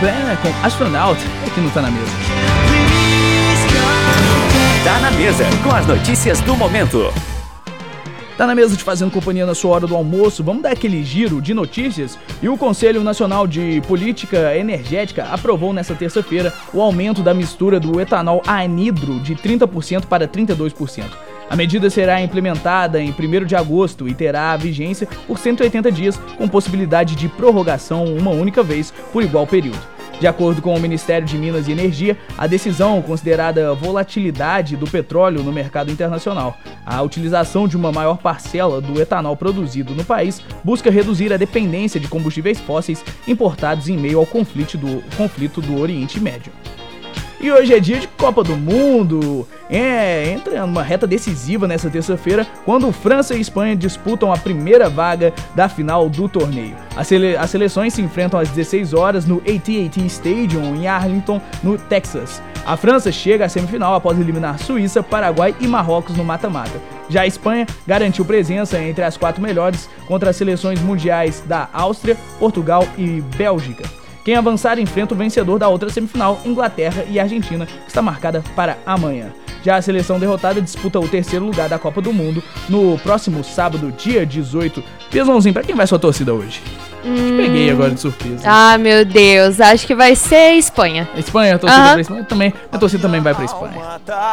Plan com Astronaut aqui no Tá Na Mesa. Tá Na Mesa, com as notícias do momento. Tá na mesa te fazendo companhia na sua hora do almoço. Vamos dar aquele giro de notícias. E o Conselho Nacional de Política Energética aprovou nesta terça-feira o aumento da mistura do etanol anidro de 30% para 32%. A medida será implementada em 1º de agosto e terá vigência por 180 dias, com possibilidade de prorrogação uma única vez por igual período. De acordo com o Ministério de Minas e Energia, a decisão considerada a volatilidade do petróleo no mercado internacional. A utilização de uma maior parcela do etanol produzido no país busca reduzir a dependência de combustíveis fósseis importados em meio ao conflito do Oriente Médio. E hoje é dia de Copa do Mundo. Entra numa reta decisiva nessa terça-feira, quando França e Espanha disputam a primeira vaga da final do torneio. As seleções se enfrentam às 16 horas no AT&T Stadium em Arlington, no Texas. A França chega à semifinal após eliminar Suíça, Paraguai e Marrocos no mata-mata. Já a Espanha garantiu presença entre as 4 melhores contra as seleções mundiais da Áustria, Portugal e Bélgica. Quem avançar enfrenta o vencedor da outra semifinal, Inglaterra e Argentina, que está marcada para amanhã. Já a seleção derrotada disputa o 3º lugar da Copa do Mundo no próximo sábado, dia 18. Piazãozinho, pra quem vai sua torcida hoje? Te peguei agora de surpresa. Ah, meu Deus, acho que vai ser Espanha. Espanha, a torcida pra Espanha também. A torcida também vai pra Espanha.